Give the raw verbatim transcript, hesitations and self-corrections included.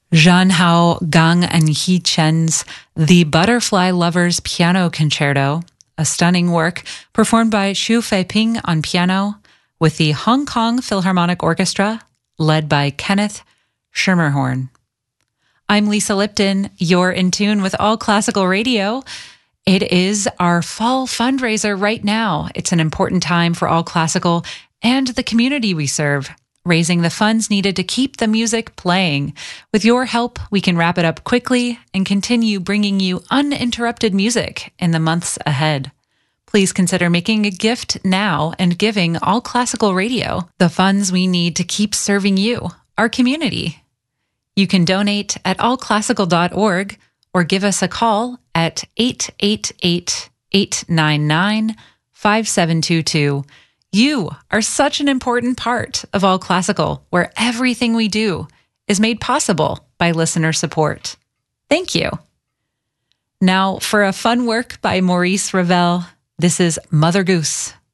Zhan Hao Gang and He Chen's The Butterfly Lovers Piano Concerto, a stunning work performed by Xu Feiping on piano with the Hong Kong Philharmonic Orchestra, led by Kenneth Schermerhorn. I'm Lisa Lipton. You're in tune with All Classical Radio. It is our fall fundraiser right now. It's an important time for All Classical and the community we serve, raising the funds needed to keep the music playing. With your help, we can wrap it up quickly and continue bringing you uninterrupted music in the months ahead. Please consider making a gift now and giving All Classical Radio the funds we need to keep serving you, our community. You can donate at all classical dot org or give us a call at eight eight eight, eight nine nine, five seven two two. You are such an important part of All Classical, where everything we do is made possible by listener support. Thank you. Now for a fun work by Maurice Ravel. This is Mother Goose.